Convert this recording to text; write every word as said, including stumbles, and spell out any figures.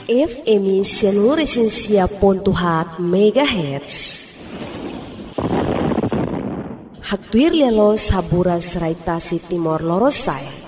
F M Seluruh Pontuhat Megahertz. Haktuir lialo saburas raitasi Timor Lorosai.